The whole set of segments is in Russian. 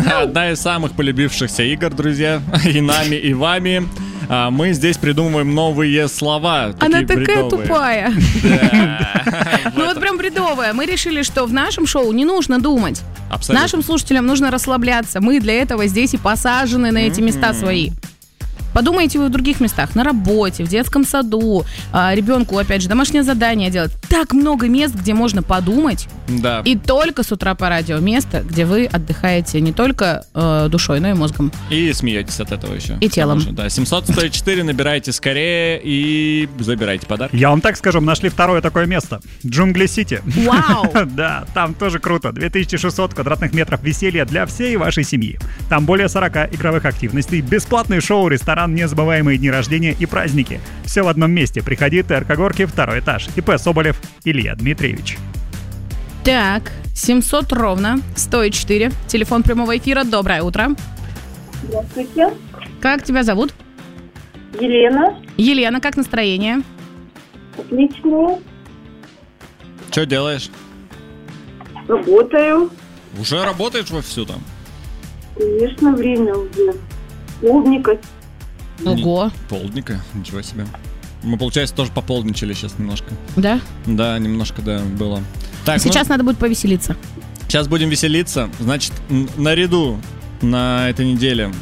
Одна из самых полюбившихся игр, друзья, и нами, и вами. Мы здесь придумываем новые слова. Она такая тупая. Ну вот прям бредовая. Мы решили, что в нашем шоу не нужно думать. Нашим слушателям нужно расслабляться. Мы для этого здесь и посажены на эти места свои. Подумайте вы в других местах, на работе, в детском саду, ребенку, опять же, домашнее задание делать. Так много мест, где можно подумать. Да. И только с утра по радио место, где вы отдыхаете не только душой, но и мозгом. И смеетесь от этого еще. И телом. Да, 700-104, набирайте скорее и забирайте подарок. Я вам так скажу, мы нашли второе такое место. Джунгли-Сити. Вау! Да, там тоже круто. 2600 квадратных метров веселья для всей вашей семьи. Там более 40 игровых активностей, бесплатные шоу, ресторан, незабываемые дни рождения и праздники. Все в одном месте. Приходи, ТРК Горки, 2 этаж. ИП Соболев, Илья Дмитриевич. Так, 700 ровно, 104. Телефон прямого эфира. Доброе утро. Здравствуйте. Как тебя зовут? Елена. Елена, как настроение? Отлично. Что делаешь? Работаю. Уже работаешь вовсю там? Конечно, время уже. Полдника. Ого. Полдника? Ничего себе. Мы, получается, тоже пополдничали сейчас немножко. Да? Да, немножко, да, было. Так, сейчас надо будет повеселиться. Сейчас будем веселиться. Значит, наряду на этой неделе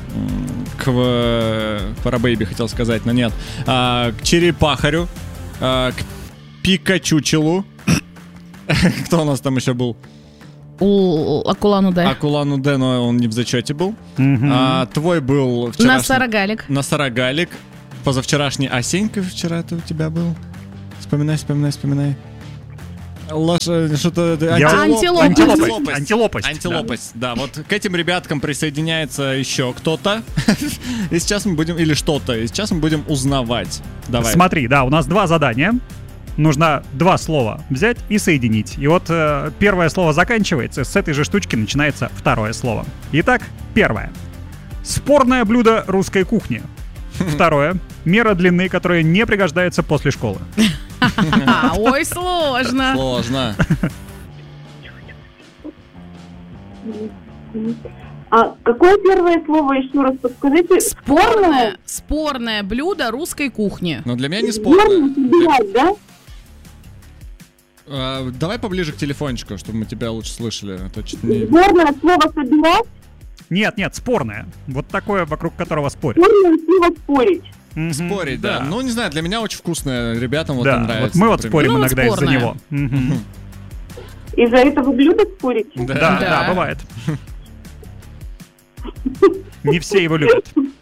к Парабейби хотел сказать, но нет. К Черепахарю, к Пикачучелу. Кто у нас там еще был? У Акулану-Д. Акулану-Д, но он не в зачете был. Твой был вчерашний... Насарагалик. Насарагалик. Позавчерашний Осенька вчера это у тебя был. Вспоминай. Что-то... Антилопость. Да, вот к этим ребяткам присоединяется еще кто-то. И сейчас мы будем... Или что-то. И сейчас мы будем узнавать. Давай. Смотри, да, у нас 2 задания. Нужно 2 слова взять и соединить. И вот первое слово заканчивается, с этой же штучки начинается второе слово. Итак, первое. Спорное блюдо русской кухни. Второе. Мера длины, которая не пригождается после школы. Ой, сложно. Сложно. А какое первое слово, еще раз подскажите? Спорное блюдо русской кухни. Но для меня не спорное. Собирать, да? Давай поближе к телефончику, чтобы мы тебя лучше слышали. Спорное слово собирать? Нет, спорное. Вот такое, вокруг которого спорят. Спорное слово спорить. Спорить, да. Ну, не знаю, для меня очень вкусное. Ребятам вот да, нравится. Вот мы вот спорим вот иногда из-за него. Из-за этого блюда спорите? Да, бывает. Не все его любят.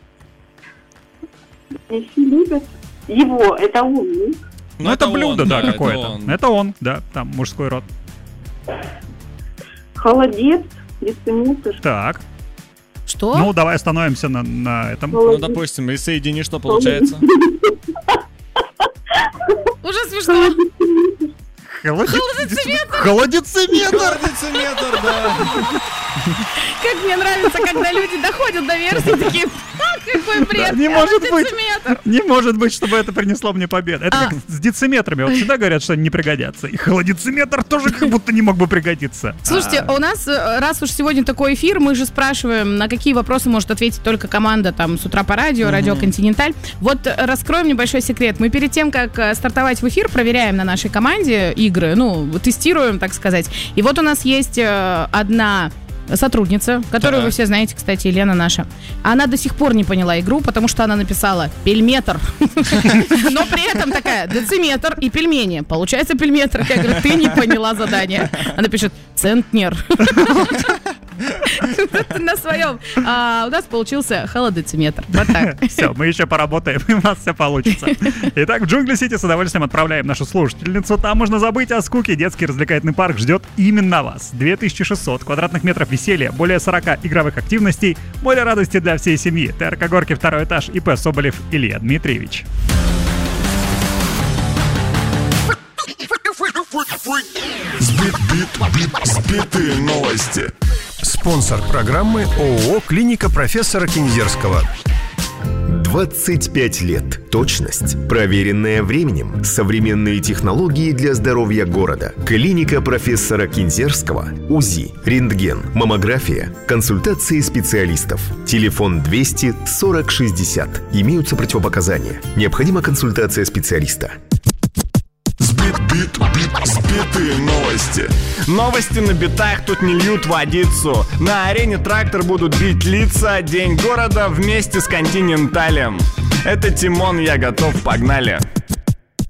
Не все любят. Его, это он, ну? Ну, это блюдо, да, какое-то. Это он, да, там мужской род. Холодец, дециметр. Так. Что? Ну, давай остановимся на этом. Ну, допустим, и соедини, что получается. Уже смешно. Холодециметр, да. Как мне нравится, когда люди доходят до версии, такие, какой бред, не может быть, чтобы это принесло мне победу. Это как с дециметрами. Вот всегда говорят, что они не пригодятся. И холодециметр тоже как будто не мог бы пригодиться. Слушайте, у нас, раз уж сегодня такой эфир, мы же спрашиваем, на какие вопросы может ответить только команда там с утра по радио, Радио Континенталь. Вот раскроем небольшой секрет. Мы перед тем, как стартовать в эфир, проверяем на нашей команде игры, тестируем, так сказать. И вот у нас есть одна сотрудница, которую вы все знаете, кстати, Елена наша. Она до сих пор не поняла игру, потому что она написала пельметр. Но при этом такая дециметр и пельмени. Получается пельметр. Я говорю, ты не поняла задание. Она пишет центнер. На своем. А у нас получился холодециметр. Вот так. Все, мы еще поработаем, и у нас все получится. Итак, в Джунгли-Сити с удовольствием отправляем нашу слушательницу. Там можно забыть о скуке. Детский развлекательный парк ждет именно вас. 2600 квадратных метров веселья, более 40 игровых активностей, море радости для всей семьи. ТРК Горки, 2 этаж, ИП Соболев, Илья Дмитриевич. Сбитые новости. Спонсор программы ООО «Клиника профессора Кинзерского». 25 лет. Точность, проверенная временем. Современные технологии для здоровья города. Клиника профессора Кинзерского. УЗИ, рентген, маммография, консультации специалистов. Телефон 200 40 60. Имеются противопоказания. Необходима консультация специалиста. Сбитые новости. Новости на битах тут не льют водицу. На арене «Трактор» будут бить лица. День города вместе с «Континенталем». Это Тимон, я готов, погнали.